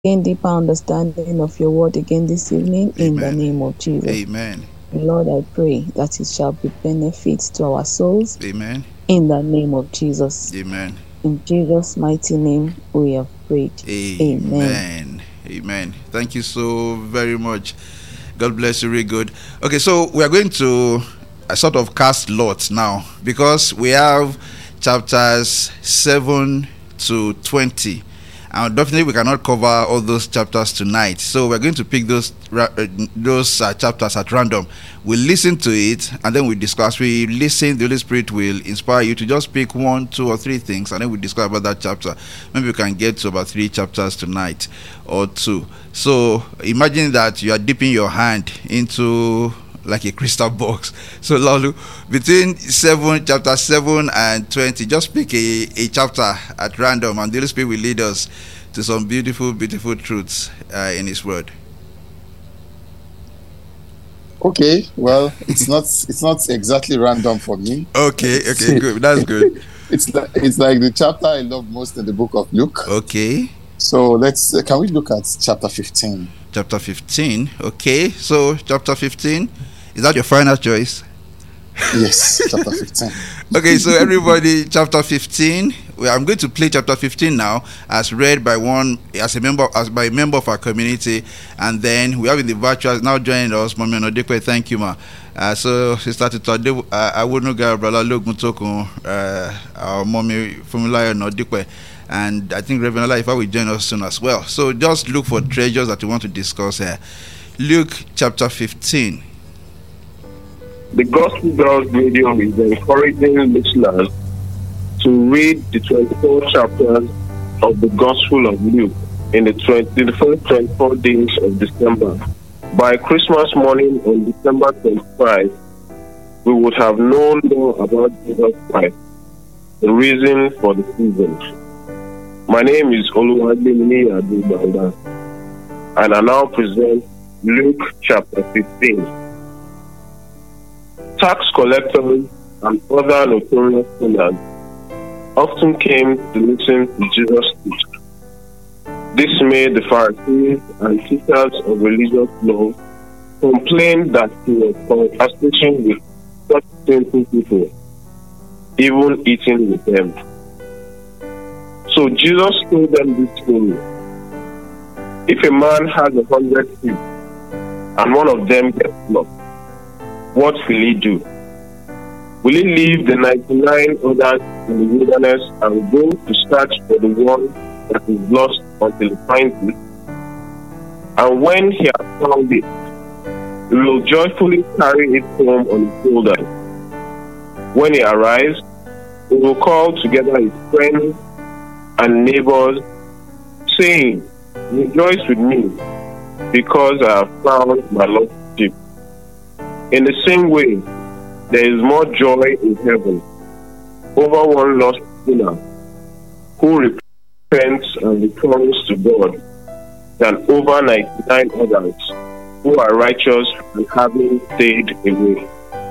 gain deeper understanding of your word again this evening in the Amen. name of Jesus. Amen. Lord, I pray that it shall be benefits to our souls Amen. in the name of Jesus. Amen. In Jesus' mighty name, we have prayed. Amen. Amen. Thank you so very much. God bless you, really good. Okay, so we are going to sort of cast lots now because we have chapters 7 to 20. And definitely we cannot cover all those chapters tonight. So we're going to pick those chapters at random. We'll listen to it and then we discuss. We listen, the Holy Spirit will inspire you to just pick 1, 2, or 3 things and then we discuss about that chapter. Maybe we can get to about 3 chapters tonight or 2. So imagine that you are dipping your hand into like a crystal box. So Lolu, between chapter 7 and 20, just pick a chapter at random and the Holy Spirit will lead us to some beautiful truths in His word. Okay, well, it's not exactly random for me. Okay, good. That's good. It's like the chapter I love most in the book of Luke. Okay. So can we look at chapter 15? Chapter 15. Okay. So chapter 15, is that your final choice? Yes, chapter 15. Okay, so everybody, chapter 15. I'm going to play chapter 15 now, as read by a member of our community, and then we have in the virtual now joining us, Mommy Onodikwe. Thank you, ma. So Sister Tito, I would know Brother Logmutoku, our Mommy Fumulayo Onodikwe, and I think Reverend Olaifa will join us soon as well. So just look for treasures that we want to discuss here. Luke chapter 15. The Gospel Girls Radio is encouraging listeners to read the 24 chapters of the Gospel of Luke in the first 24 days of December. By Christmas morning on December 25, we would have known more about Jesus Christ, the reason for the season. My name is Oluwademini Adubanda, and I now present Luke chapter 15. Tax collectors and other notorious sinners often came to listen to Jesus teach. This made the Pharisees and teachers of religious law complain that he was conversing with such sinful people, even eating with them. So Jesus told them this story. If a man has 100 sheep and one of them gets lost, what will he do? Will he leave the 99 others in the wilderness and go to search for the one that is lost until he finds it? And when he has found it, he will joyfully carry it home on his shoulders. When he arrives, he will call together his friends and neighbors, saying, "Rejoice with me, because I have found my lost sheep." In the same way, there is more joy in heaven over one lost sinner who repents and returns to God than over 99 others who are righteous and haven't stayed away.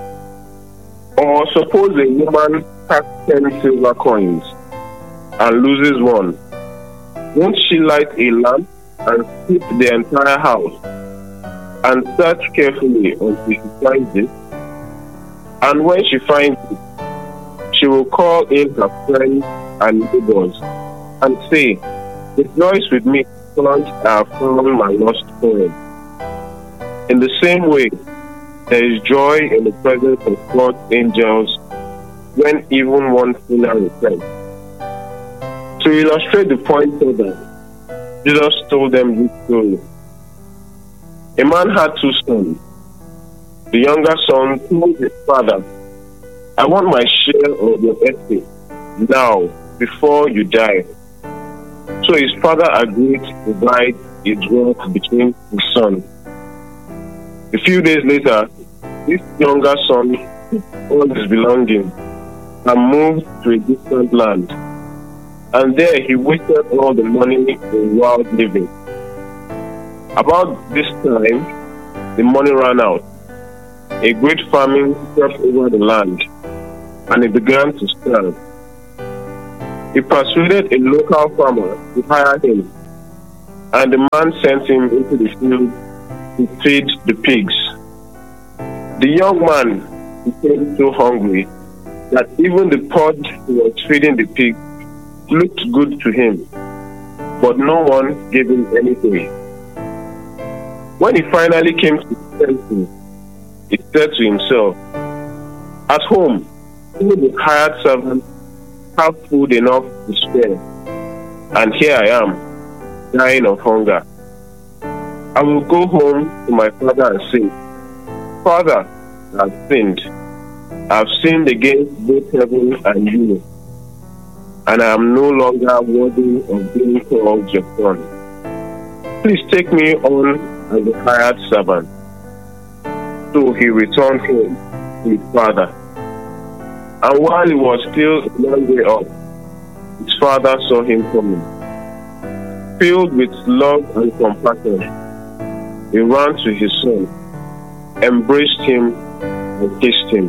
Or suppose a woman has 10 silver coins and loses one. Won't she light a lamp and sweep the entire house and search carefully until she finds it? And when she finds it, she will call in her friends and neighbors and say, "Rejoice with me, because I have found my lost coin." In the same way, there is joy in the presence of God's angels when even one sinner repents. To illustrate the point further, Jesus told them this story. A man had 2 sons. The younger son told his father, "I want my share of your estate now, before you die." So his father agreed to divide his wealth between his sons. A few days later, this younger son took all his belongings and moved to a distant land. And there he wasted all the money in wild living. About this time, the money ran out. A great famine swept over the land, and it began to starve. He persuaded a local farmer to hire him, and the man sent him into the field to feed the pigs. The young man became so hungry that even the pod he was feeding the pigs looked good to him, but no one gave him anything. When he finally came to his senses, he said to himself, "At home, even the hired servants have food enough to spare, and here I am, dying of hunger. I will go home to my father and say, 'Father, I have sinned. I have sinned against both heaven and you, and I am no longer worthy of being called your son. Please take me on as a hired servant.' So he returned home to his father. And while he was still a long way off, his father saw him coming. Filled with love and compassion, he ran to his son, embraced him, and kissed him.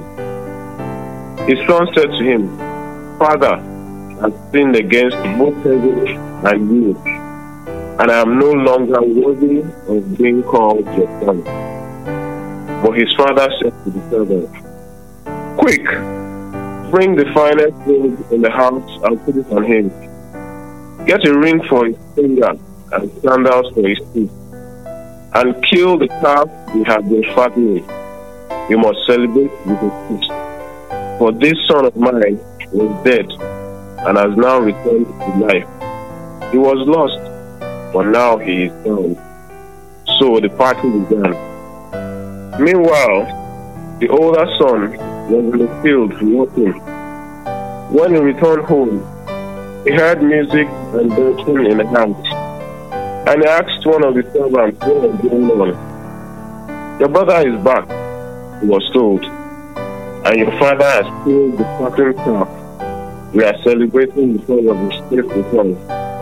His son said to him, 'Father, I have sinned against both heaven and you, and I am no longer worthy of being called your son.' But his father said to the servant, 'Quick, bring the finest robe in the house and put it on him. Get a ring for his finger and sandals for his feet, and kill the calf we have been fattening. You must celebrate with a feast. For this son of mine was dead and has now returned to life. He was lost, but now he is found.' So the party began. Meanwhile, the older son was in the field working. When he returned home, he heard music and dancing in the house, and he asked one of the servants what was going on. 'Your brother is back,' he was told, 'and your father has killed the fattened calf. We are celebrating because of his safe return.'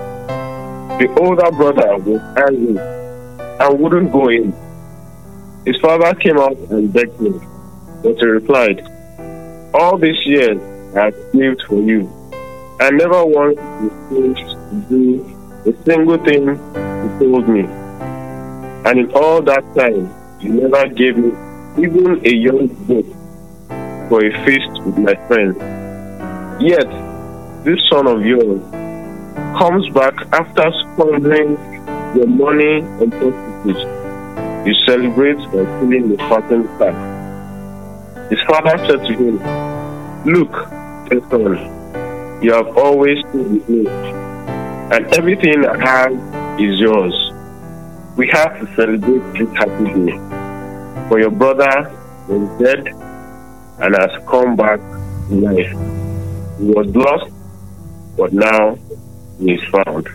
The older brother was angry and wouldn't go in. His father came out and begged him, but he replied, 'All these years I have slaved for you, and never once refused to do a single thing you told me. And in all that time, you never gave me even a young goat for a feast with my friends. Yet, this son of yours comes back after squandering your money on prostitutes. You celebrate by killing the fattened calf.' His father said to him, 'Look, dear son, you have always stood with me, and everything I have is yours. We have to celebrate this happy day. For your brother was dead and has come back to life. He was lost, but now he is found.'"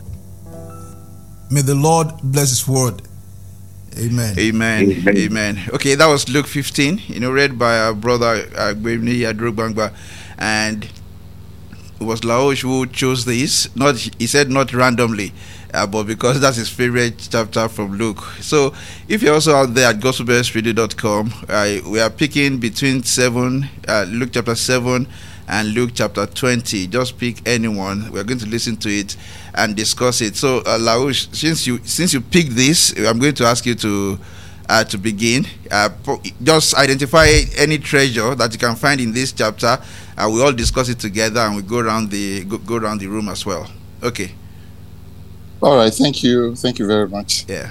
May the Lord bless his word. Amen. Amen. Amen. Okay, that was Luke 15, read by our brother Gbemni Adrogbangba, and it was Laosh who chose this. He said not randomly, but because that's his favorite chapter from Luke. So if you're also out there at gospelbellsradio.com, we are picking between Luke chapter 7 and Luke chapter 20. Just pick anyone. We're going to listen to it and discuss it. So Laosh, since you picked this, I'm going to ask you to begin. Just identify any treasure that you can find in this chapter. We all discuss it together, and we go around the room as well. Okay. All right. Thank you very much. Yeah.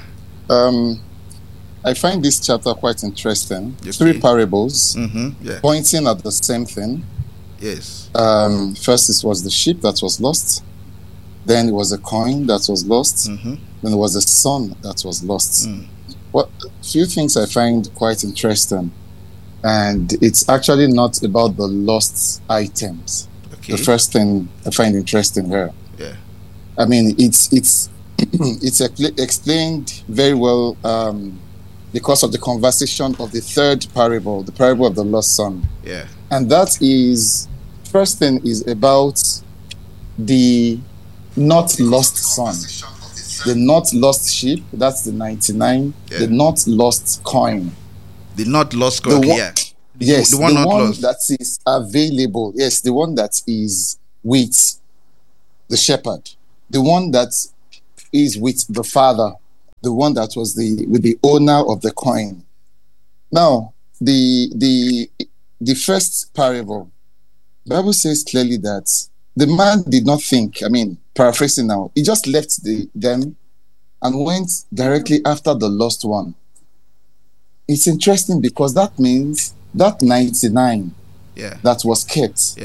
I find this chapter quite interesting. Okay. 3 parables Yeah. pointing at the same thing. Yes. First, it was the sheep that was lost. Then it was a coin that was lost. Then it was a son that was lost. Well, a few things I find quite interesting, and it's actually not about the lost items. Okay. The first thing I find interesting here. Yeah. I mean, it's explained very well because of the conversation of the third parable, the parable of the lost son. Yeah. And that is, first thing is about the not lost son, the not lost sheep, that's the 99, the not lost coin. The not lost coin, Yes, the one not lost. That is available. Yes, the one that is with the shepherd. The one that is with the father, the one that was with the owner of the coin. Now, the first parable, the Bible says clearly that the man did not think, paraphrasing now, he just left them and went directly after the lost one. It's interesting because that means that 99 that was kept,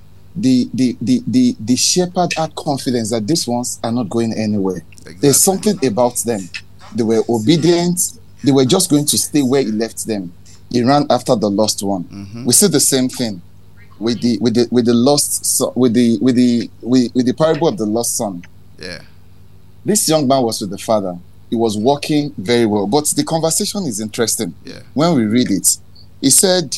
the shepherd had confidence that these ones are not going anywhere. Exactly. There's something about them. They were obedient. They were just going to stay where he left them. He ran after the lost one. Mm-hmm. We see the same thing with the lost son, with the parable of the lost son. Yeah. This young man was with the father. He was walking very well, but the conversation is interesting. Yeah. When we read it, he said,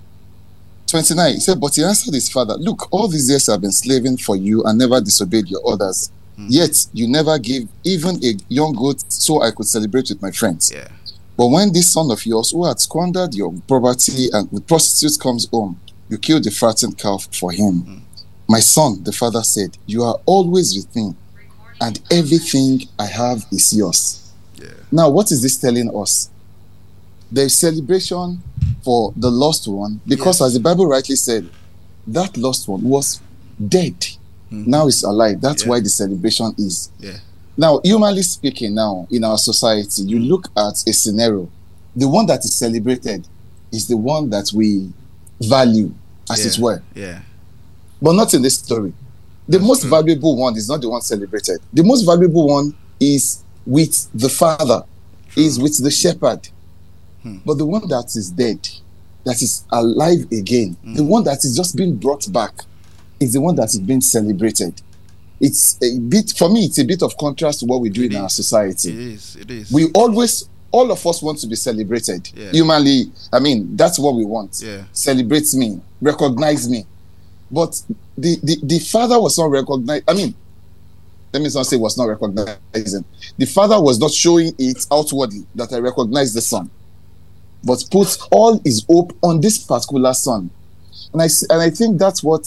29, he said, but he answered his father, look, all these years I've been slaving for you and never disobeyed your orders. Yet you never gave even a young goat so I could celebrate with my friends. Yeah. But when this son of yours who had squandered your property and with prostitutes comes home, you killed the fattened calf for him. My son, the father said, you are always with me, and everything I have is yours. Yeah. Now, what is this telling us? There's celebration for the lost one, because as the Bible rightly said, that lost one was dead. Now he's alive. That's why the celebration is. Yeah. Now, humanly speaking, now in our society, you look at a scenario. The one that is celebrated is the one that we value, as it were. Yeah. But not in this story. The most valuable one is not the one celebrated. The most valuable one is with the father, is with the shepherd. But the one that is dead, that is alive again, the one that is just being brought back, is the one that is being celebrated. It's a bit, for me, it's a bit of contrast to what we do in our society. It is. We always, all of us want to be celebrated. Yeah. Humanly, that's what we want. Yeah. Celebrate me, recognize me. But the father was not recognized. Let me not say was not recognizing. The father was not showing it outwardly that I recognize the son, but put all his hope on this particular son. And I think that's what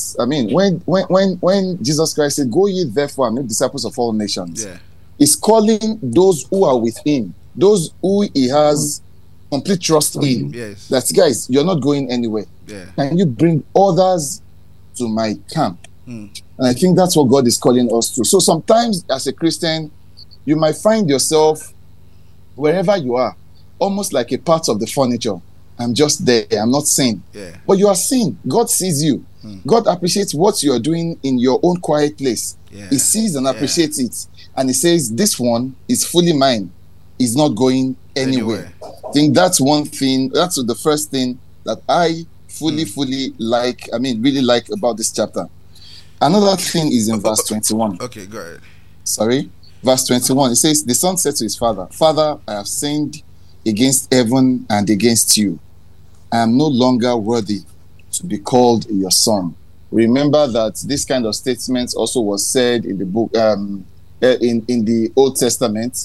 when Jesus Christ said, "Go ye therefore and make disciples of all nations," he's calling those who are with him, those who he has complete trust in. Yes. That, guys, you're not going anywhere. Yeah. Can you bring others to my camp? And I think that's what God is calling us to. So sometimes as a Christian, you might find yourself wherever you are, almost like a part of the furniture. I'm just there. I'm not seen. Yeah. But you are seen. God sees you. God appreciates what you are doing in your own quiet place. Yeah. He sees and appreciates it. And he says, this one is fully mine. He's not going anywhere. I think that's one thing. That's the first thing that I fully like, really like about this chapter. Another thing is in verse 21. Okay, go ahead. Sorry. Verse 21. It says, the son said to his father, Father, I have sinned against heaven and against you. I am no longer worthy to be called your son. Remember that this kind of statement also was said in the book, in the Old Testament.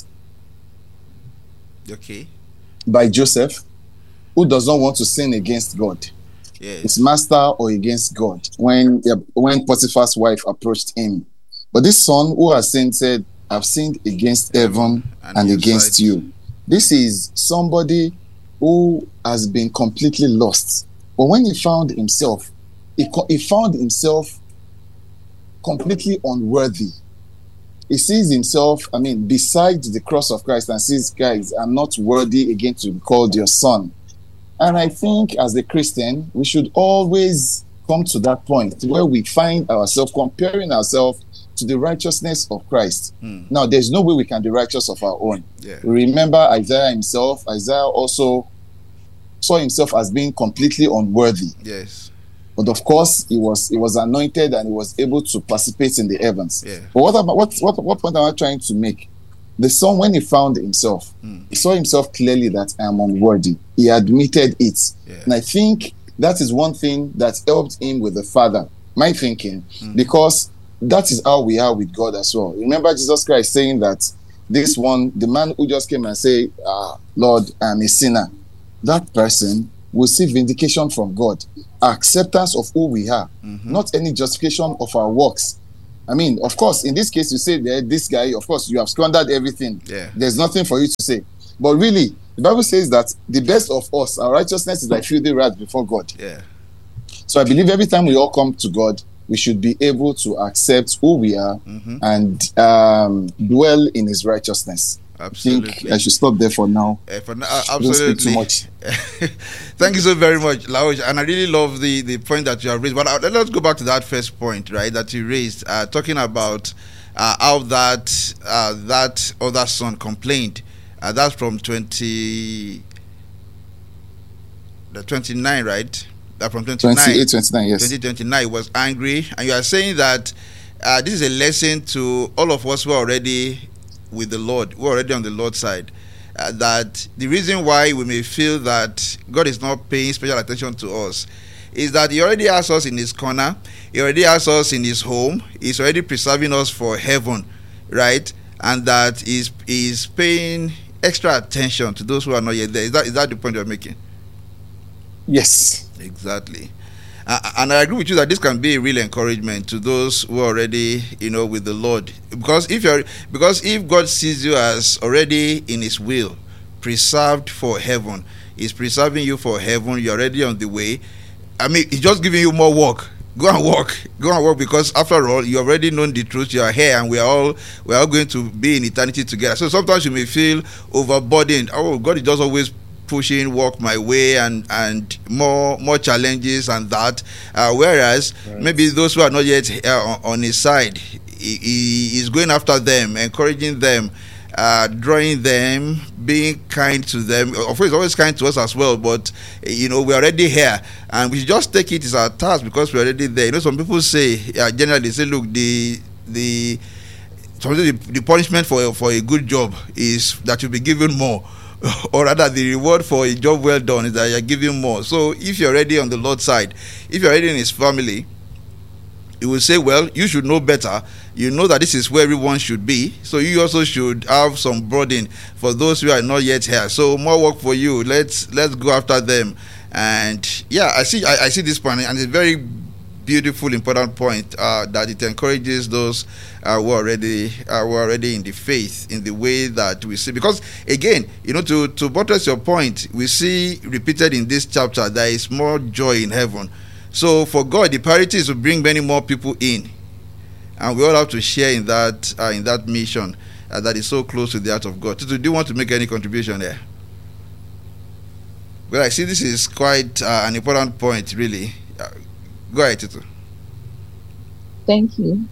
Okay. By Joseph, who does not want to sin against God. Yes. His master or against God. When Potiphar's wife approached him. But this son who has sinned said, I've sinned against heaven and against you. This is somebody who has been completely lost. But when he found himself, he found himself completely unworthy. He sees himself, beside the cross of Christ and says, guys, I'm not worthy again to be called your son. And I think as a Christian, we should always come to that point where we find ourselves comparing ourselves to the righteousness of Christ. Now, there's no way we can be righteous of our own. Yeah. Remember Isaiah himself. Isaiah also saw himself as being completely unworthy. Yes. But of course, he was anointed and he was able to participate in the heavens. Yeah. But what point am I trying to make? The son, when he found himself, he saw himself clearly that I am unworthy. He admitted it. Yeah. And I think that is one thing that helped him with the Father. My thinking, because that is how we are with God as well. Remember Jesus Christ saying that this one, the man who just came and say, Lord, I'm a sinner. That person will see vindication from God, acceptance of who we are, not any justification of our works. I mean, of course, in this case, you say that this guy, of course, you have squandered everything. Yeah. There's nothing for you to say. But really, the Bible says that the best of us, our righteousness is like filthy rags before God. Yeah. So I believe every time we all come to God, we should be able to accept who we are and dwell in his righteousness. Absolutely. I think I should stop there for now. Absolutely. Don't speak too much. Thank you so very much, Laoj. And I really love the point that you have raised. But let's go back to that first point, right, that you raised, talking about how that other son complained. That's from 29, right? From 29, 28, 29, yes. 2029 was angry. And you are saying that this is a lesson to all of us who are already with the Lord, who are already on the Lord's side. That the reason why we may feel that God is not paying special attention to us is that he already has us in his corner. He already has us in his home. He's already preserving us for heaven, right? And that he's paying extra attention to those who are not yet there. Is that the point you're making? Yes. Exactly. And I agree with you that this can be a real encouragement to those who are already, with the Lord. Because if God sees you as already in his will, preserved for heaven, he's preserving you for heaven, you're already on the way. I mean, he's just giving you more work. Go and work, because after all, you already known the truth. You are here, and we are all going to be in eternity together. So sometimes you may feel overburdened. Oh, God is just always pushing work my way and more challenges and that. Whereas maybe those who are not yet on his side, he is going after them, encouraging them, drawing them, being kind to them. Of course, he's always kind to us as well, but we're already here, and we just take it as our task because we're already there. Some people say, generally, they say, look, the punishment for a good job is that you'll be given more. Or rather, the reward for a job well done is that you're giving more. So if you're already on the Lord's side, if you're already in his family, he will say, well, you should know better. You know that this is where everyone should be. So you also should have some burden for those who are not yet here. So more work for you. Let's go after them. And yeah, I see this point, and it's a very beautiful, important point that it encourages those who are already in the faith, in the way that we see. Because again, to buttress your point, we see repeated in this chapter there is more joy in heaven. So for God, the priority is to bring many more people in, and we all have to share in that mission that is so close to the heart of God. Tutu, do you want to make any contribution there? Well, I see this is quite an important point, really. Go ahead, Tutu. Thank you.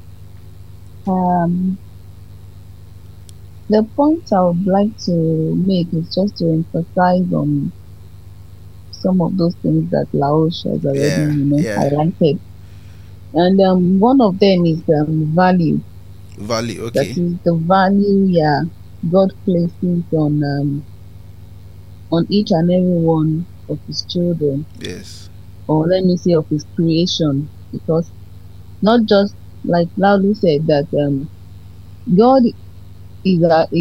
The point I would like to make is just to emphasize on some of those things that Laoj has already highlighted. And one of them is value. Value, okay. That is the value, God places on each and every one of his children. Yes. Or let me say of his creation. Because not just like Laolu said that God is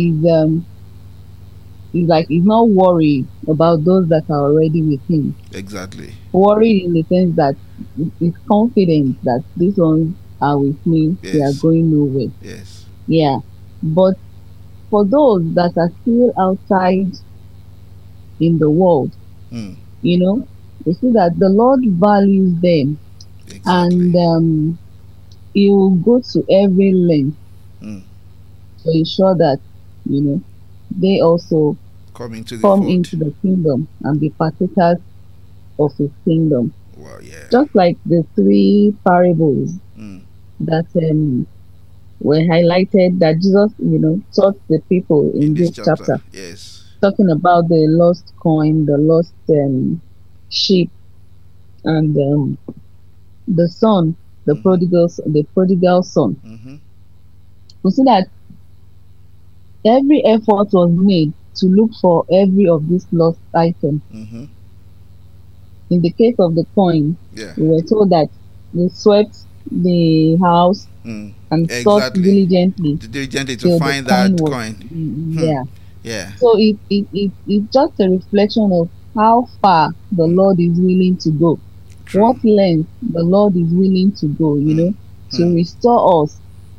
not worried about those that are already with him. Exactly. Worried in the sense that he's confident that these ones are with me. Yes. They are going nowhere. Yes. Yeah. But for those that are still outside in the world, you see that the Lord values them. Exactly. And he will go to every length to ensure that they also come into the kingdom and be partakers of his kingdom. Wow, yeah. Just like the three parables that were highlighted that Jesus taught the people in this chapter. Yes. Talking about the lost coin, the lost sheep, and the son, the prodigal son. Mm-hmm. We see that every effort was made to look for every of these lost items. Mm-hmm. In the case of the coin, we were told that they swept the house and sought diligently to find that coin. Yeah. So it's just a reflection of how far the Lord is willing to go. True. What length the Lord is willing to go, to restore us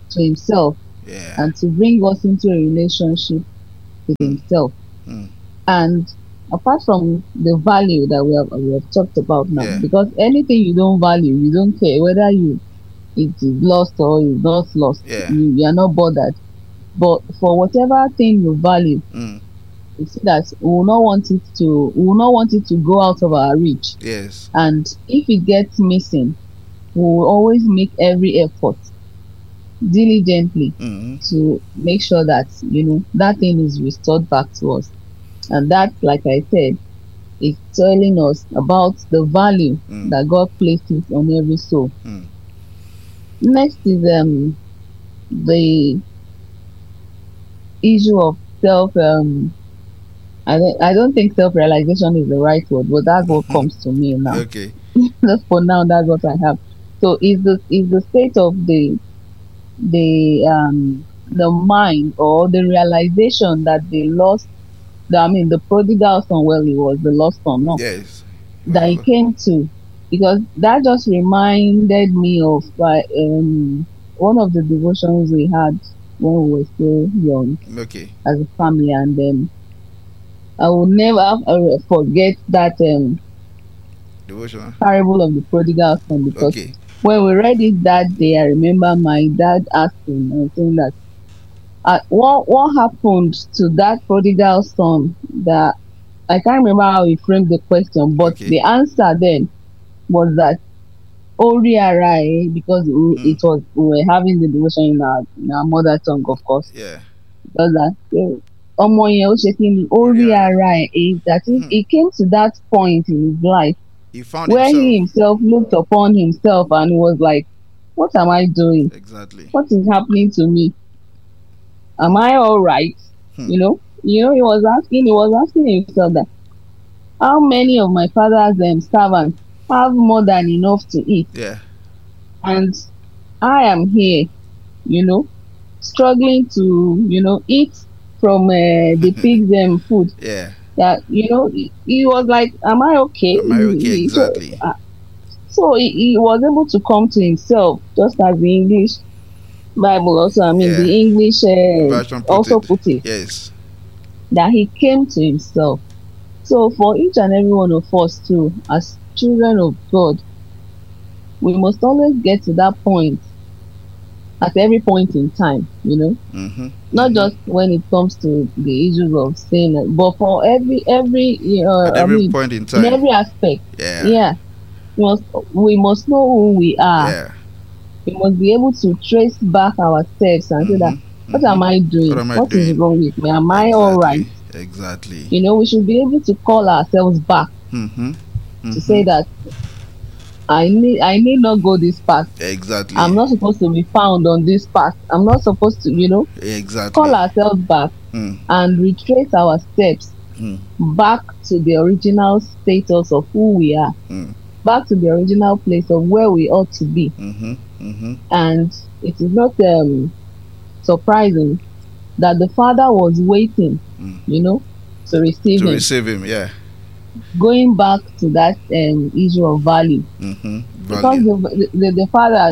to himself, and to bring us into a relationship with himself. And apart from the value that we have talked about now, because anything you don't value, you don't care whether it is lost or it's not lost. You are not bothered. But for whatever thing you value, you see that we will not want it to go out of our reach. Yes. And if it gets missing, we will always make every effort diligently to make sure that that thing is restored back to us. And that, like I said, is telling us about the value that God places on every soul. Next is the issue of self. I don't think self-realization is the right word, but that's what comes to me now. Okay. Just for now, that's what I have. So is the state of the mind, or the realization that they lost. The prodigal son, well, he was the lost son, no? Yes. That he came to, because that just reminded me of one of the devotions we had when we were still young, as a family, and I will never forget that devotion parable of the prodigal son, because when we read it that day, I remember my dad asking and saying that what happened to that prodigal son. That I can't remember how he framed the question, but the answer then was that Oriarai, because it was, we were having the devotion in our mother tongue, of course. Yeah. Because that Oriarai is that he came to that point in his life where he himself looked upon himself and he was like, what am I doing? Exactly. What is happening to me? Am I all right? He was asking himself that, how many of my father's servants have more than enough to eat? Yeah. And I am here, struggling to, eat from the pigs' food. Yeah. That, he was like, am I okay? Am I okay? Exactly. So he was able to come to himself, just as the English Bible also, the English also put it. Yes. That he came to himself. So for each and every one of us too, as children of God, we must always get to that point at every point in time, not just when it comes to the issues of sin, but for every point in time, in every aspect. We must know who we are. We must be able to trace back ourselves and say that, what am I doing? What is wrong with me? Am I all right? Exactly. We should be able to call ourselves back to say that I need not go this path. Exactly. I'm not supposed to be found on this path. I'm not supposed to, exactly, call ourselves back and retrace our steps back to the original status of who we are, back to the original place of where we ought to be. And it is not surprising that the father was waiting, to receive him. Yeah. Going back to that issue of value, because the father,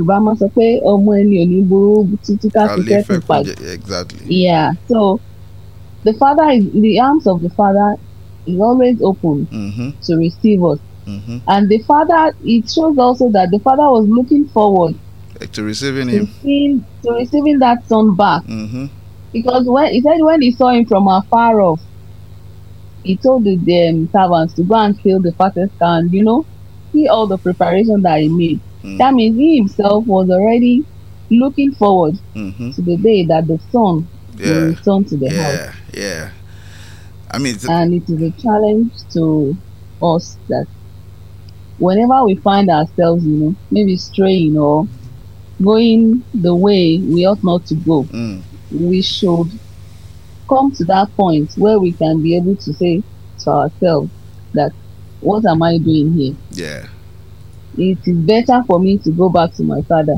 exactly. Yeah. So the arms of the father is always open to receive us. And the father, it shows also that the father was looking forward to receiving him, to receiving that son back. Because when he saw him from afar off, he told the servants to go and kill the fattest cow, and see all the preparation that he made. That means he himself was already looking forward to the day that the son will return to the house. Yeah. And it is a challenge to us that whenever we find ourselves, maybe straying or going the way we ought not to go, we should come to that point where we can be able to say to ourselves that, what am I doing here? Yeah. It is better for me to go back to my father,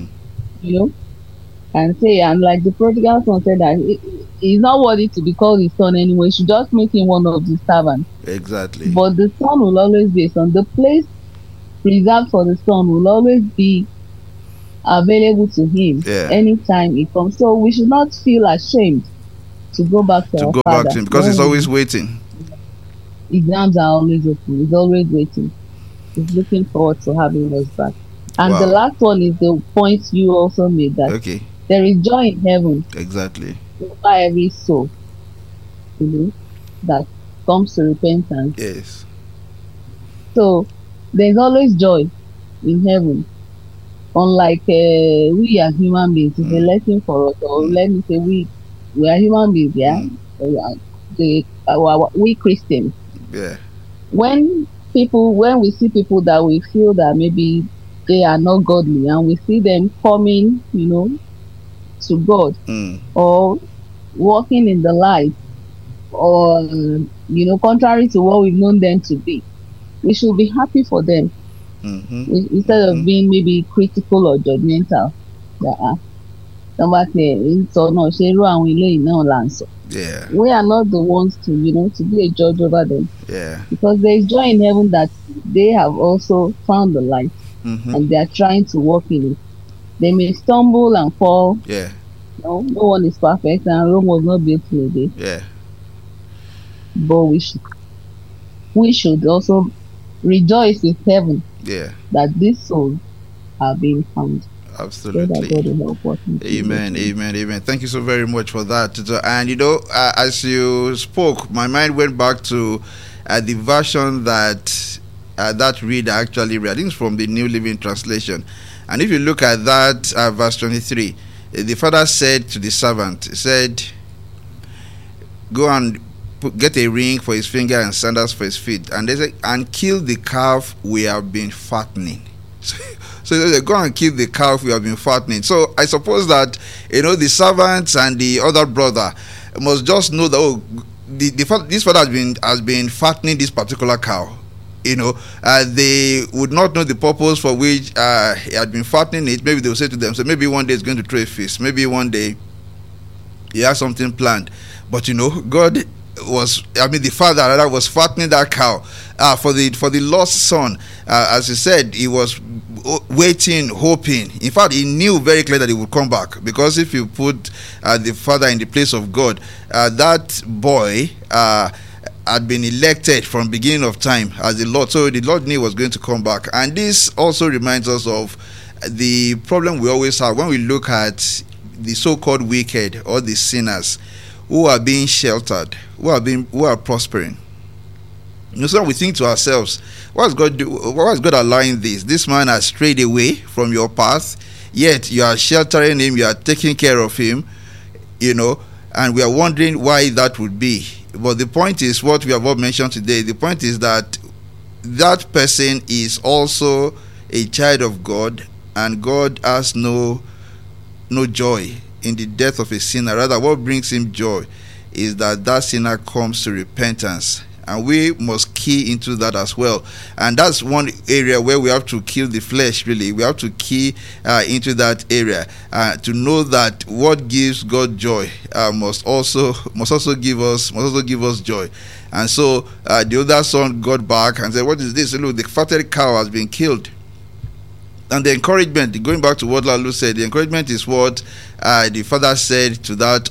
and say, and like the prodigal son said, that he's not worthy to be called his son anyway. Should just make him one of the servants. Exactly. But the son will always be a son. The place reserved for the son will always be available to him anytime he comes. So we should not feel ashamed to go back to our Father. Back to him because he's always waiting. Exams are always open. He's always waiting. He's looking forward to having us back. And the last one is the point you also made, that there is joy in heaven. Exactly. Over every soul, that comes to repentance. Yes. So there's always joy in heaven. Unlike we are human beings, it's a lesson for us. Or let me say we are human beings, we Christians. Yeah. When we see people that we feel that maybe they are not godly, and we see them coming, to God, or walking in the light, or contrary to what we've known them to be, we should be happy for them. Instead of being maybe critical or judgmental. Yeah. We are not the ones to be a judge over them. Yeah. Because there is joy in heaven that they have also found the light, and they are trying to walk in it. They may stumble and fall. Yeah. No one is perfect, and Rome was not built in a day. Yeah. But we should also rejoice with heaven. Yeah. That these souls are being found. Absolutely. Amen. Thank you so very much for that. And as you spoke, my mind went back to the version that reader actually read. I think it's from the New Living Translation. And if you look at that verse 23, the father said to the servant, he said, go and get a ring for his finger and sandals for his feet, and they say, and kill the calf we have been fattening. So they say, go and kill the calf we have been fattening. So I suppose that the servants and the other brother must just know that this father has been fattening this particular cow. They would not know the purpose for which he had been fattening it. Maybe they will say to them, so maybe one day he's going to throw a feast. Maybe one day he has something planned. But God the father rather was fattening that cow for the lost son. As he said, he was waiting, hoping. In fact, he knew very clearly that he would come back, because if you put the father in the place of God, that boy had been elected from beginning of time as the Lord. So the Lord knew he was going to come back. And this also reminds us of the problem we always have when we look at the so-called wicked or the sinners who are being sheltered, who are prospering. So we think to ourselves, why is God allowing this? This man has strayed away from your path, yet you are sheltering him, you are taking care of him, and we are wondering why that would be. But the point is what we have all mentioned today. The point is that person is also a child of God, and God has no joy in the death of a sinner. Rather, what brings him joy is that sinner comes to repentance, and we must key into that as well. And that's one area where we have to kill the flesh. Really, we have to key into that area to know that what gives God joy must also give us joy. And so the other son got back and said, "What is this? Look, the fatted cow has been killed." And the encouragement, going back to what Lalu said, the encouragement is what the father said to the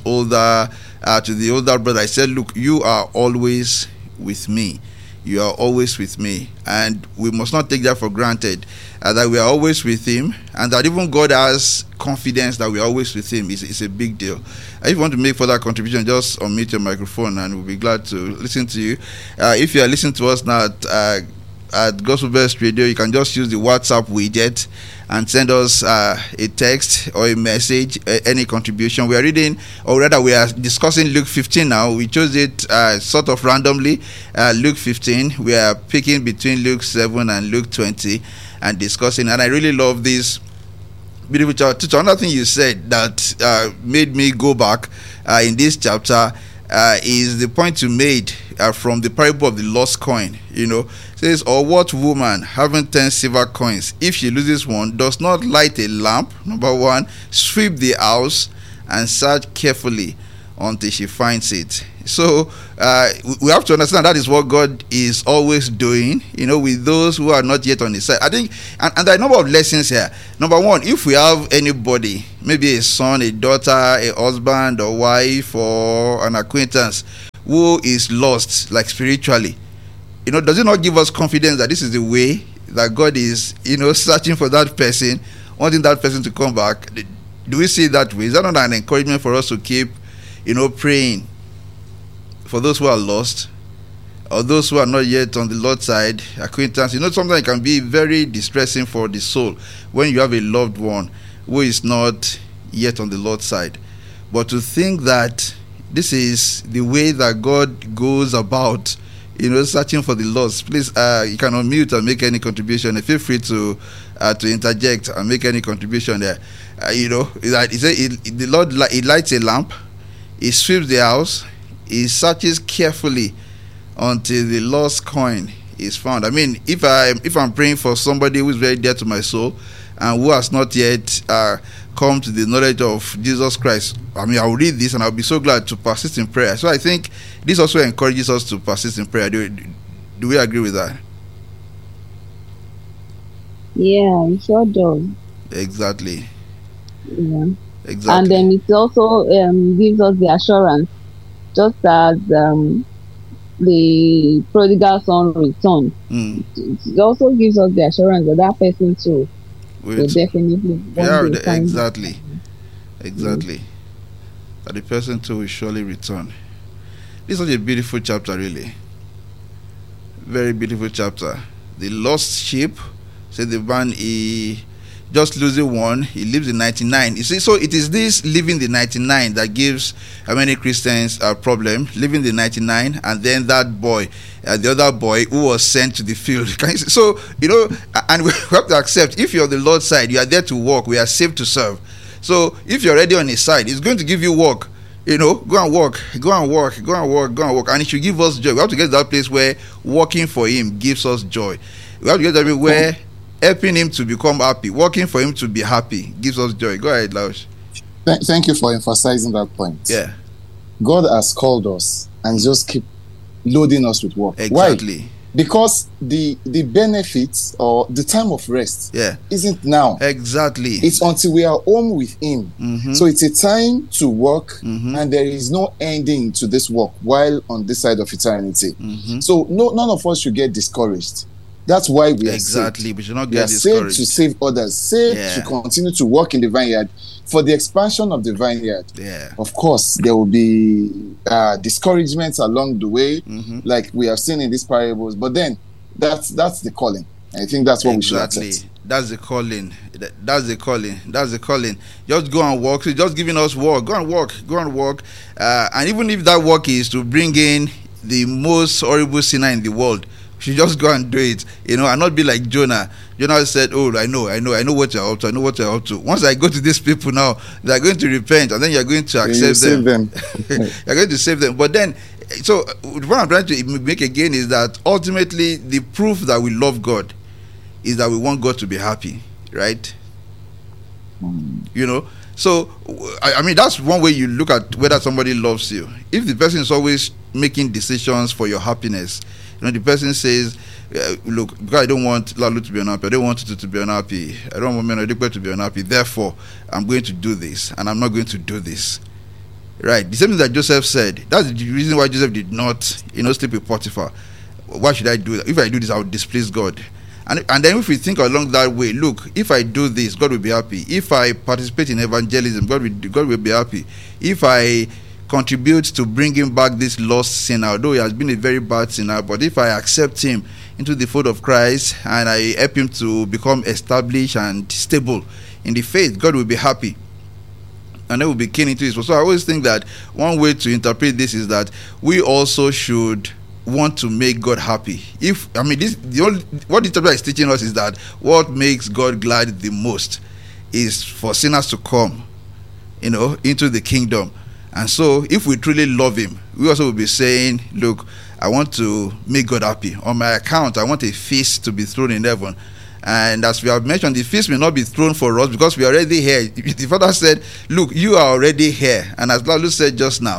older brother. I said, "Look, you are always with me. You are always with me." And we must not take that for granted, that we are always with him, and that even God has confidence that we are always with him. It's a big deal. If you want to make further contribution, just unmute your microphone and we'll be glad to listen to you. If you are listening to us now at Gospel Best Radio, you can just use the WhatsApp widget and send us a text or a message, any contribution. We are reading, or rather we are discussing Luke 15 now. We chose it sort of randomly, Luke 15. We are picking between Luke 7 and Luke 20 and discussing, and I really love this beautiful chapter. Another thing you said that made me go back in this chapter is the point you made from the parable of the lost coin. It says, "Or what woman, having 10 silver coins, if she loses one, does not light a lamp, number one, sweep the house, and search carefully until she finds it?" So we have to understand that is what God is always doing, with those who are not yet on his side. I think, and there are a number of lessons here. Number one, if we have anybody, maybe a son, a daughter, a husband or wife, or an acquaintance who is lost, like spiritually, does it not give us confidence that this is the way that God is, searching for that person, wanting that person to come back? Do we see it that way? Is that not an encouragement for us to keep, praying for those who are lost, or those who are not yet on the Lord's side, acquaintance? Sometimes it can be very distressing for the soul when you have a loved one who is not yet on the Lord's side. But to think that this is the way that God goes about, searching for the lost. Please, you can unmute and make any contribution. Feel free to interject and make any contribution there. The Lord, he lights a lamp, he sweeps the house, he searches carefully until the lost coin is found. I mean, if I'm praying for somebody who is very dear to my soul and who has not yet come to the knowledge of Jesus Christ, I will read this and I'll be so glad to persist in prayer. So I think this also encourages us to persist in prayer. Do we agree with that? Yeah, it sure does. Exactly. Yeah. Exactly. And then it also gives us the assurance, just as the prodigal son returned. It also gives us the assurance that that person too will definitely. Exactly. That the person too will surely return. This is such a beautiful chapter, really. Very beautiful chapter. The lost sheep. Said the man, he just losing one, he leaves the 99. You see, so it is this leaving the 99 that gives many Christians a problem. Leaving the 99, and then that boy, the other boy who was sent to the field. So, and we have to accept, if you're on the Lord's side, you are there to work, we are saved to serve. So if you're already on his side, he's going to give you work. Go and work, and it should give us joy. We have to get to that place where working for him gives us joy. We have to get to where helping him to become happy, working for him to be happy gives us joy. Go ahead, Laush. Thank you for emphasizing that point. Yeah. God has called us and just keep loading us with work. Exactly. Why? Because the benefits or the time of rest isn't now. Exactly. It's until we are home with him. Mm-hmm. So it's a time to work, and there is no ending to this work while on this side of eternity. So none of us should get discouraged. That's why we are saved. We should not get discouraged. We are saved to save others, saved to continue to work in the vineyard for the expansion of the vineyard. Yeah. Of course, there will be discouragements along the way, like we have seen in these parables. But then, that's the calling. I think that's what we should accept. That's the calling. That's the calling. Just go and work. So just giving us work. Go and work. And even if that work is to bring in the most horrible sinner in the world, you just go and do it, and not be like Jonah. Jonah said, "Oh, I know what you're up to. Once I go to these people now, they're going to repent, and then you're going to accept them. You're going to save them." But then, so what I'm trying to make again is that ultimately the proof that we love God is that we want God to be happy, right? So I mean, that's one way you look at whether somebody loves you. If the person is always making decisions for your happiness, the person says, look, because I don't want Lalu to be unhappy, I don't want Tutu to be unhappy, I don't want Menodipe to be unhappy, therefore I'm going to do this and I'm not going to do this. Right? The same thing that Joseph said. That's the reason why Joseph did not, sleep with Potiphar. Why should I do that? If I do this, I will displease God. And then if we think along that way, look, if I do this, God will be happy. If I participate in evangelism, God will be happy. If I contribute to bringing back this lost sinner, although he has been a very bad sinner, but if I accept him into the fold of Christ and I help him to become established and stable in the faith, God will be happy. And then we'll be keen into this. So I always think that one way to interpret this is that we also should want to make God happy. What the chapter is teaching us is that what makes God glad the most is for sinners to come, into the kingdom. And so if we truly love him, we also will be saying, look, I want to make God happy. On my account, I want a feast to be thrown in heaven. And as we have mentioned, the feast may not be thrown for us because we are already here. The Father said, look, you are already here. And as Lalu said just now,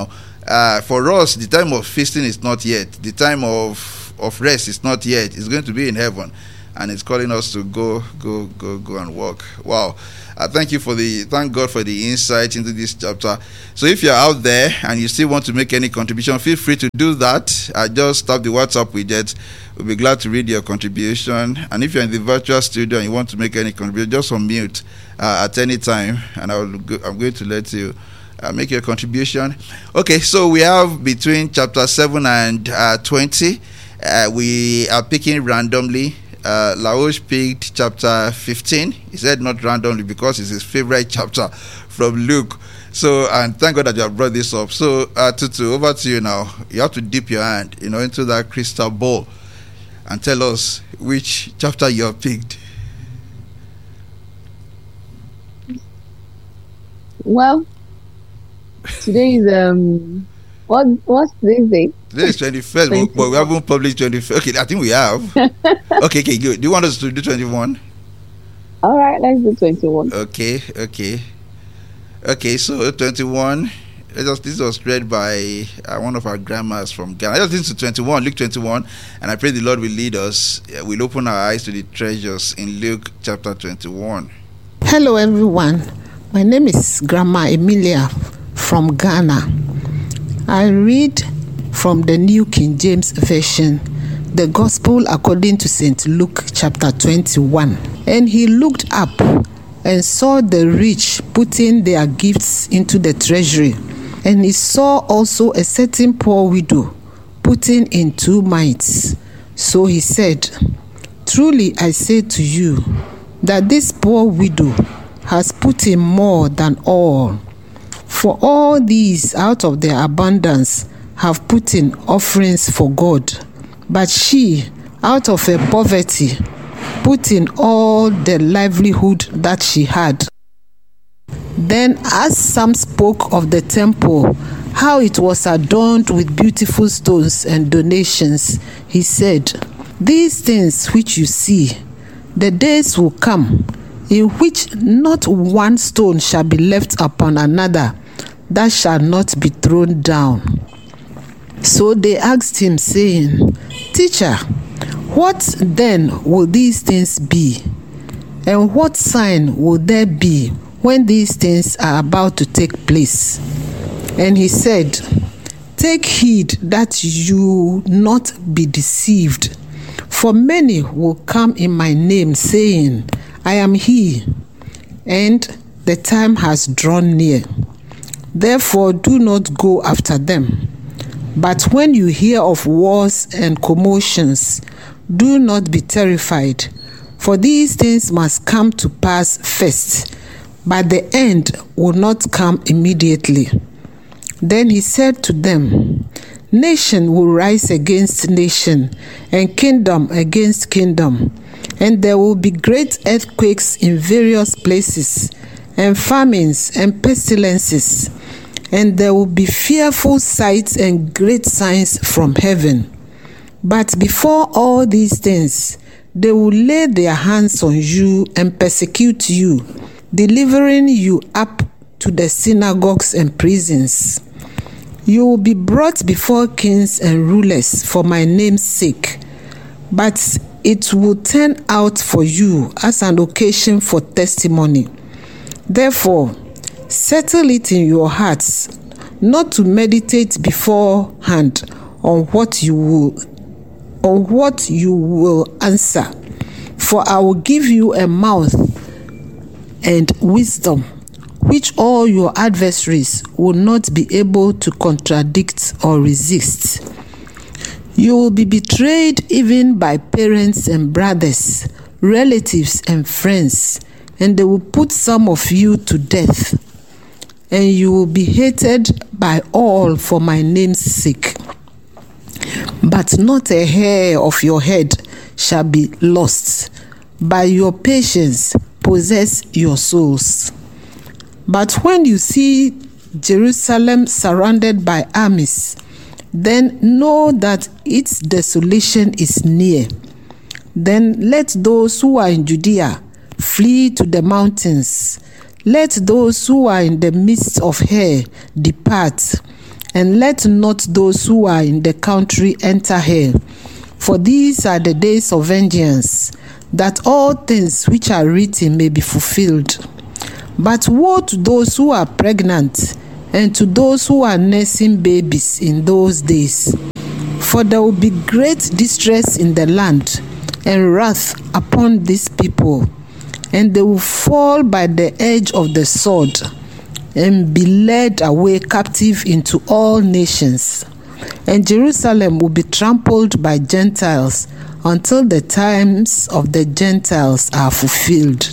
For us, the time of feasting is not yet. The time of rest is not yet. It's going to be in heaven, and it's calling us to go and walk. Wow. Thank God for the insight into this chapter. So if you're out there and you still want to make any contribution, feel free to do that. Just tap the WhatsApp widget. We'll be glad to read your contribution. And if you're in the virtual studio and you want to make any contribution, just unmute at any time, and I'm going to let you make your contribution. Okay, so we have between chapter 7 and 20. We are picking randomly. Laosh picked chapter 15. He said not randomly because it's his favorite chapter from Luke. So, and thank God that you have brought this up. So, Tutu, over to you now. You have to dip your hand, into that crystal ball and tell us which chapter you have picked. Well, today is what's today's date? Today is 21st, but we haven't published 21st. Okay, I think we have. Okay, good. Do you want us to do 21? All right, let's do 21. Okay, so 21. This was read by one of our grandmas from Ghana. Let's listen to 21, Luke 21, and I pray the Lord will lead us. We'll open our eyes to the treasures in Luke chapter 21. Hello, everyone. My name is Grandma Emilia from Ghana. I read from the New King James Version, the Gospel according to St. Luke chapter 21. And he looked up and saw the rich putting their gifts into the treasury. And he saw also a certain poor widow putting in 2 mites. So he said, "Truly I say to you, that this poor widow has put in more than all. For all these out of their abundance have put in offerings for God. But she, out of her poverty, put in all the livelihood that she had." Then as some spoke of the temple, how it was adorned with beautiful stones and donations, he said, "These things which you see, the days will come, in which not one stone shall be left upon another, that shall not be thrown down." So they asked him, saying, "Teacher, what then will these things be? And what sign will there be when these things are about to take place?" And he said, "Take heed that you not be deceived. For many will come in my name, saying, 'I am he,' and the time has drawn near. Therefore do not go after them. But when you hear of wars and commotions, do not be terrified, for these things must come to pass first, but the end will not come immediately." Then he said to them, "Nation will rise against nation, and kingdom against kingdom, and there will be great earthquakes in various places, and famines and pestilences, and there will be fearful sights and great signs from heaven. But before all these things, they will lay their hands on you and persecute you, delivering you up to the synagogues and prisons. You will be brought before kings and rulers for my name's sake, but it will turn out for you as an occasion for testimony. Therefore, settle it in your hearts not to meditate beforehand on what you will answer, for I will give you a mouth and wisdom which all your adversaries will not be able to contradict or resist. You will be betrayed even by parents and brothers, relatives and friends, and they will put some of you to death. And you will be hated by all for my name's sake. But not a hair of your head shall be lost. By your patience possess your souls. But when you see Jerusalem surrounded by armies, then know that its desolation is near. Then let those who are in Judea flee to the mountains. Let those who are in the midst of her depart. and let not those who are in the country enter here. For these are the days of vengeance, that all things which are written may be fulfilled. But woe to those who are pregnant, and to those who are nursing babies in those days. For there will be great distress in the land, and wrath upon these people, and they will fall by the edge of the sword, and be led away captive into all nations. And Jerusalem will be trampled by Gentiles until the times of the Gentiles are fulfilled.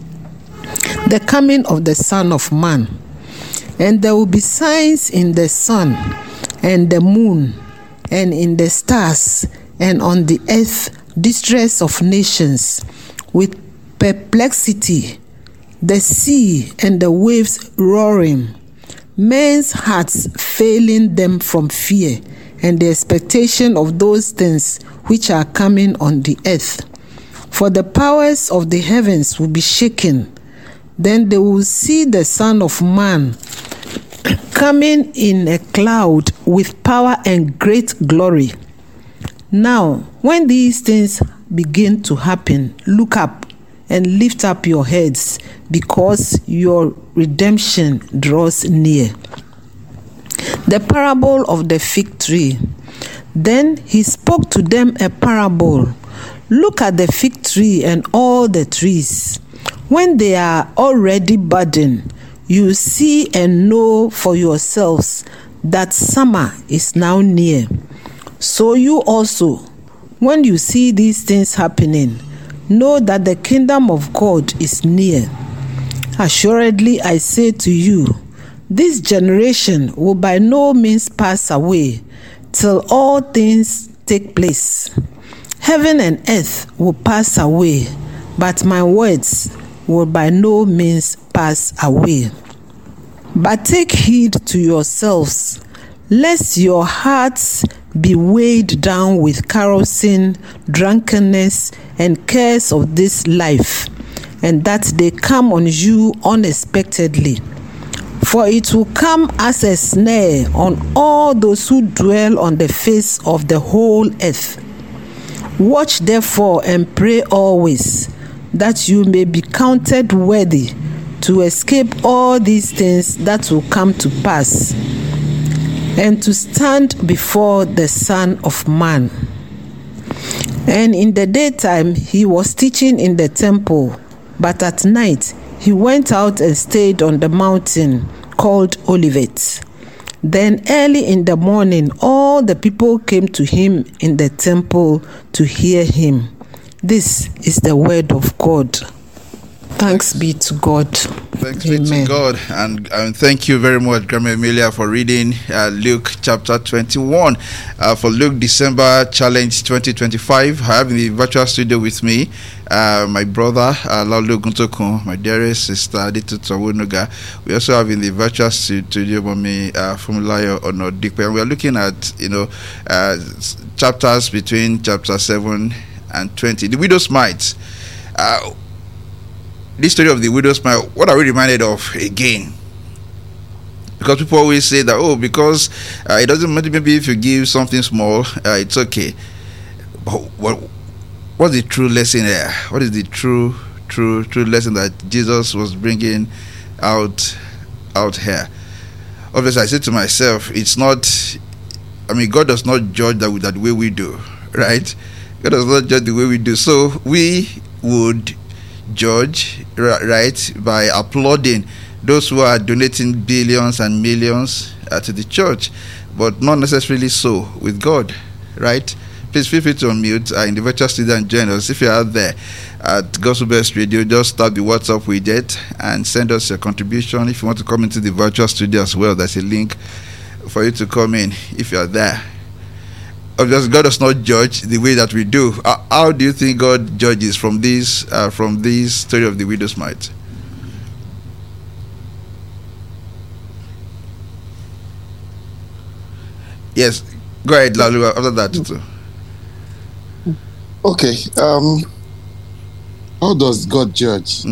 The coming of the Son of Man. And there will be signs in the sun, and the moon, and in the stars, and on the earth distress of nations, with perplexity, the sea and the waves roaring, men's hearts failing them from fear, and the expectation of those things which are coming on the earth. For the powers of the heavens will be shaken. Then they will see the Son of Man coming in a cloud with power and great glory. Now, when these things begin to happen, look up and lift up your heads, because your redemption draws near. The parable of the fig tree. Then he spoke to them a parable. Look at the fig tree and all the trees. When they are already budding, you see and know for yourselves that summer is now near. So you also, when you see these things happening, know that the kingdom of God is near. Assuredly, I say to you, this generation will by no means pass away till all things take place. Heaven and earth will pass away, but my words will by no means pass away. But take heed to yourselves, lest your hearts be weighed down with carousing, drunkenness, and cares of this life, and that they come on you unexpectedly. For it will come as a snare on all those who dwell on the face of the whole earth. Watch therefore and pray always, that you may be counted worthy to escape all these things that will come to pass, and to stand before the Son of Man. And in the daytime he was teaching in the temple, but at night he went out and stayed on the mountain called Olivet. Then early in the morning all the people came to him in the temple to hear him. This is the word of God. Thanks be to God. Thanks Amen. be to God. And thank you very much, Grandma Emilia, for reading Luke chapter 21 for Luke December Challenge 2025. I have in the virtual studio with me my brother, Laulu Guntokun, my dearest sister, Aditu Tawunuga. We also have in the virtual studio Mommy Fumulayo Onodikpe. And we are looking at, chapters between chapter 7 and 20. The widow's mite. This story of the widow's mite, what are we reminded of again? Because people always say that, because it doesn't matter, maybe if you give something small, it's okay. But what's the true lesson there? What is the true lesson that Jesus was bringing out here? Obviously, I said to myself, it's not, God does not judge that way we do, right? God does not judge the way we do. So we would judge, right, by applauding those who are donating billions and millions to the church, but not necessarily so with God, right? Please feel free to unmute in the virtual studio and join us. If you're out there at Gospel Best Radio, just tap the WhatsApp widget and send us your contribution. If you want to come into the virtual studio as well, there's a link for you to come in if you're there. Obviously, God does not judge the way that we do. How do you think God judges from this story of the widow's mite? Yes, go ahead, Lalu, after that too. Okay. How does God judge?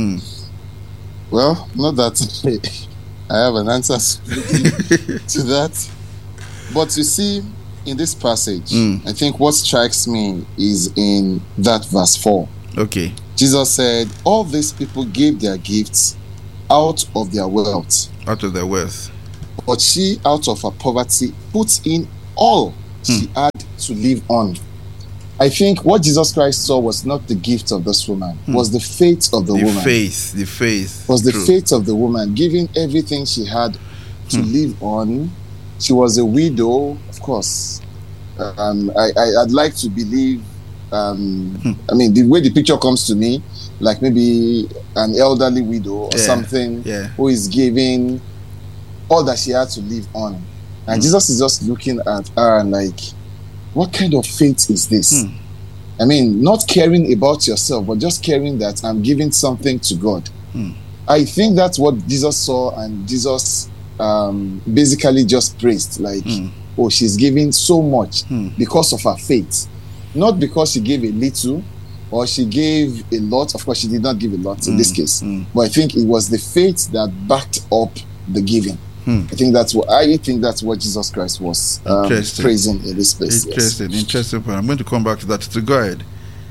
Well, not that I have an answer to that. But you see, in this passage, I think what strikes me is in that verse 4. Okay. Jesus said, all these people gave their gifts out of their wealth. Out of their wealth. But she, out of her poverty, puts in all she had to live on. I think what Jesus Christ saw was not the gift of this woman, was the faith of the woman. The faith. Was the faith of the woman, giving everything she had to live on. She was a widow, of course. I'd like to believe, I mean, the way the picture comes to me, like maybe an elderly widow or something who is giving all that she had to live on. And Jesus is just looking at her and like, what kind of faith is this? I mean, not caring about yourself, but just caring that I'm giving something to God. I think that's what Jesus saw, and Jesus basically just praised, like, oh, she's giving so much because of her faith. Not because she gave a little or she gave a lot. Of course, she did not give a lot in this case. But I think it was the faith that backed up the giving. I think that's what Jesus Christ was praising in this place. Interesting. I'm going to come back to that. To go ahead.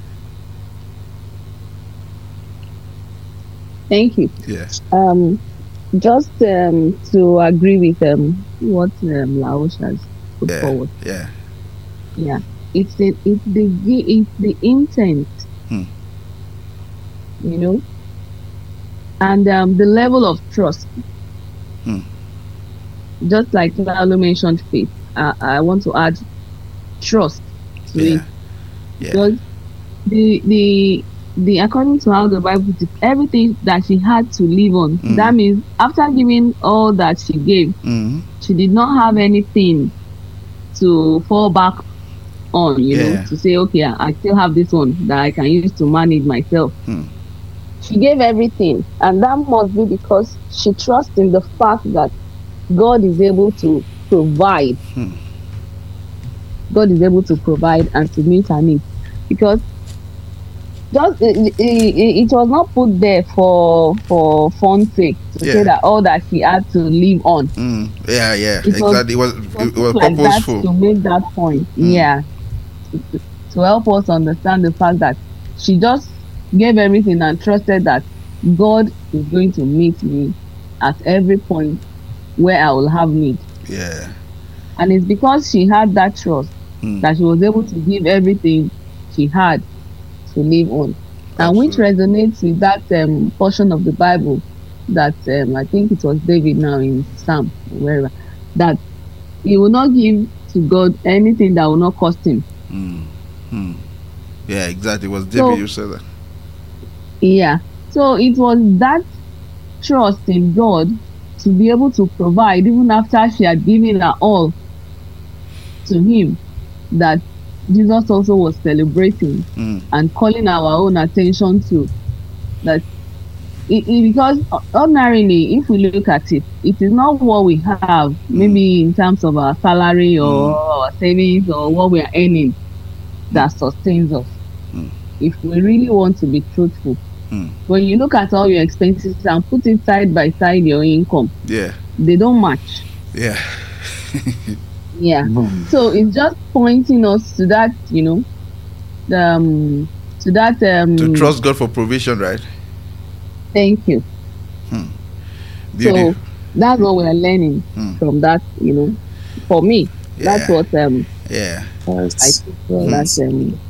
Thank you. Yes. Just to agree with what Laosh has put forward. Yeah. It's the intent. You know, and the level of trust. Just like Lalo mentioned faith, I want to add trust to it. Because the according to how the Bible puts it, everything that she had to live on, that means after giving all that she gave, she did not have anything to fall back on, you know, to say, okay, I still have this one that I can use to manage myself. She gave everything, and that must be because she trusts in the fact that God is able to provide. God is able to provide and to meet her needs, because just it was not put there for fun's sake to say that all that she had to live on. Exactly. It was like purposeful that to make that point. To help us understand the fact that she just gave everything and trusted that God is going to meet me at every point where I will have need. And it's because she had that trust that she was able to give everything she had to live on. And which resonates with that portion of the Bible that I think it was David now in Psalm, wherever, that he will not give to God anything that will not cost him. Yeah, exactly. It was David who said that. Yeah. So it was that trust in God to be able to provide even after she had given her all to him that Jesus also was celebrating and calling our own attention to. That because ordinarily, if we look at it, it is not what we have, maybe in terms of our salary or our savings or what we are earning, that sustains us. If we really want to be truthful, when you look at all your expenses and put it side by side your income, they don't match. So it's just pointing us to that, you know, to that to trust God for provision, right? Thank you. So that's what we are learning from that, you know. For me, that's what I think that's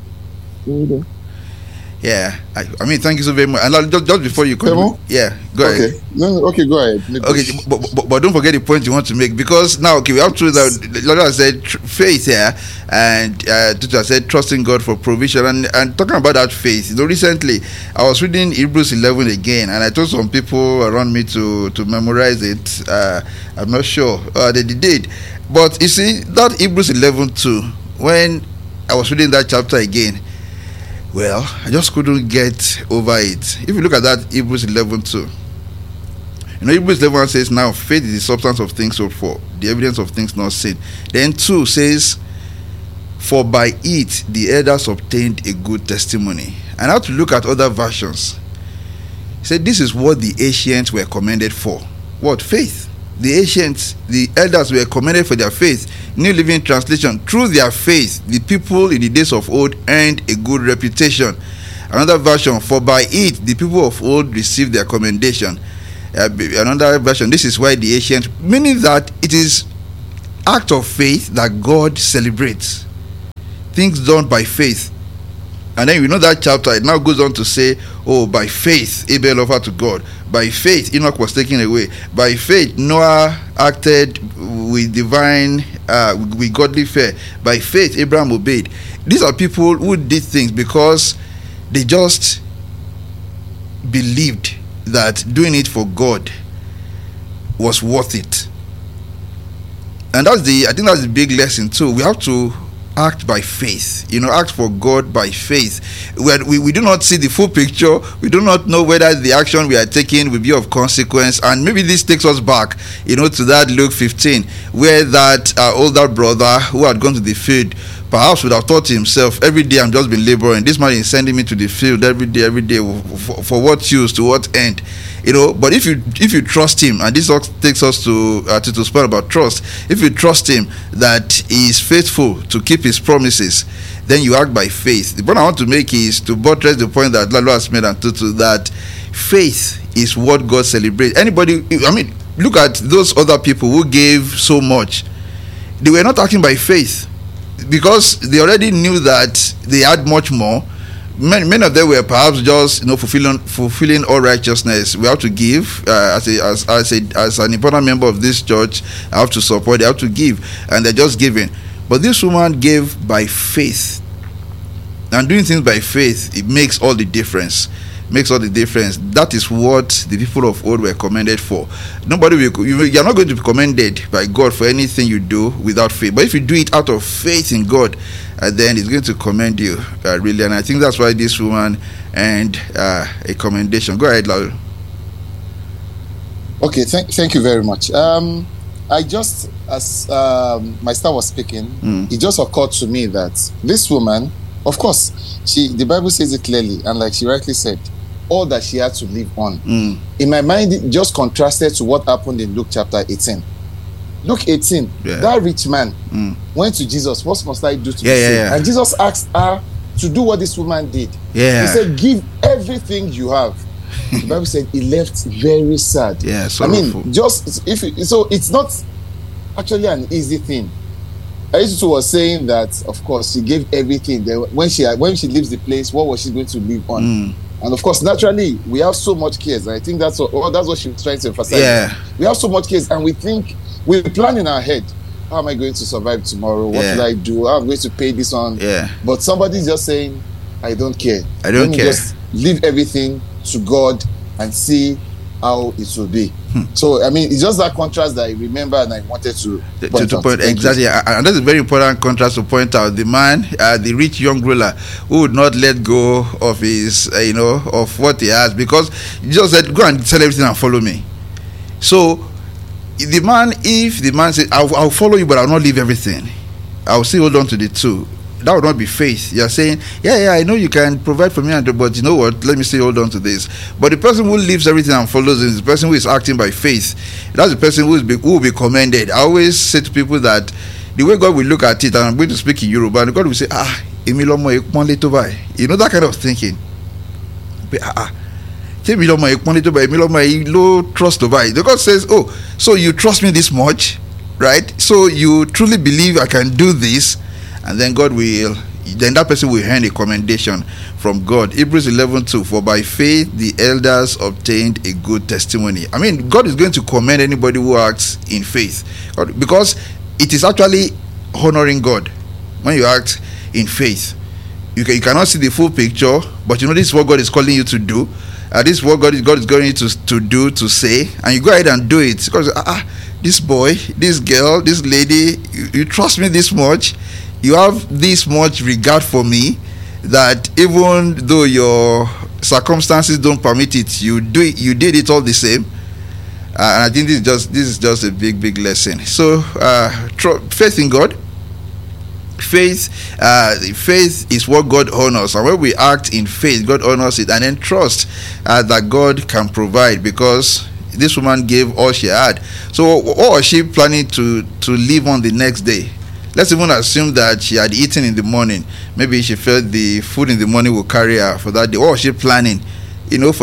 I mean, thank you so very much. And just before you continue, go ahead. Okay, go ahead. But don't forget the point you want to make, because now, we have to the Lord has said faith here, and Tutu has said trusting God for provision, and talking about that faith. You know, recently I was reading Hebrews 11 again, and I told some people around me to memorize it. I'm not sure they did, but you see that Hebrews 11:2. When I was reading that chapter again, well, I just couldn't get over it. If you look at that Hebrews 11:2, you know, Hebrews 11 says, now faith is the substance of things hoped for, the evidence of things not seen. Then 2 says, for by it the elders obtained a good testimony. And I have to look at other versions. He said, this is what the ancients were commended for. What? Faith. The ancients, the elders were commended for their faith. New Living Translation, through their faith, the people in the days of old earned a good reputation. Another version, for by it, the people of old received their commendation. Another version, this is why the ancient, meaning that it is act of faith that God celebrates. Things done by faith. And then we know that chapter, it now goes on to say, oh, by faith Abel offered to God. By faith Enoch was taken away. By faith Noah acted with divine, with godly fear. By faith Abraham obeyed. These are people who did things because they just believed that doing it for God was worth it. And I think that's the big lesson too. We have to act by faith, act for God by faith. We do not see the full picture. We do not know whether the action we are taking will be of consequence. And maybe this takes us back, to that Luke 15, where that older brother who had gone to the field perhaps would have thought to himself, every day I'm just been laboring. This man is sending me to the field every day, for what use, to what end? But if you trust him, and this takes us to speak about trust. If you trust him that he is faithful to keep his promises, then you act by faith. The point I want to make is to buttress the point that Lalo has made, and Tutu, that faith is what God celebrates. Look at those other people who gave so much. They were not acting by faith because they already knew that they had much more. Many of them were perhaps just fulfilling all righteousness. We have to give as an important member of this church. I have to support. They have to give, and they're just giving. But this woman gave by faith, and doing things by faith, it makes all the difference. That is what the people of old were commended for. You are not going to be commended by God for anything you do without faith. But if you do it out of faith in God, then He's going to commend you, really. And I think that's why this woman earned a commendation. Go ahead, Laul. Okay, thank you very much. I just, as my star was speaking, it just occurred to me that this woman, of course, the Bible says it clearly, and like she rightly said, all that she had to live on. In my mind, it just contrasted to what happened in Luke chapter 18. Luke 18, that rich man went to Jesus. What must I do to be saved? And Jesus asked her to do what this woman did. He said, give everything you have. The Bible said he left very sad. So it's not actually an easy thing. Aisha was saying that, of course, she gave everything. When she leaves the place, what was she going to live on? And of course, naturally, we have so much cares. I think that's what she was trying to emphasize. We have so much cares, and we plan in our head, how am I going to survive tomorrow? What will I do? How am I going to pay this on? But somebody's just saying, I don't care. Let me just leave everything to God and see how it will be. So it's just that contrast that I remember, and I wanted to point out. Exactly, and that's a very important contrast to point out. The man, the rich young ruler, who would not let go of his, of what he has, because he just said, "Go and sell everything and follow me." So, if the man said, "I'll follow you, but I'll not leave everything. I'll still hold on to the two," that would not be faith. You're saying, I know you can provide for me, but you know what? Let me still hold on to this. But the person who leaves everything and follows is the person who is acting by faith. That's the person who will be commended. I always say to people that the way God will look at it, and I'm going to speak in Yoruba, and God will say, that kind of thinking. The God says, so you trust me this much, right? So you truly believe I can do this. And then that person will earn a commendation from God. Hebrews 11:2, for by faith the elders obtained a good testimony. God is going to commend anybody who acts in faith, because it is actually honoring God when you act in faith. You cannot see the full picture, but this is what God is calling you to do. This is what God is going you to do, to say, and you go ahead and do it. Because this boy, this girl, this lady, you trust me this much. You have this much regard for me that even though your circumstances don't permit it, you did it all the same. And I think this is just a big lesson. So faith in God. Faith is what God honors, and when we act in faith, God honors it. And then trust that God can provide, because this woman gave all she had. So what was she planning to live on the next day? let's even assume that she had eaten in the morning. Maybe she felt the food in the morning will carry her for that day. What was she planning? For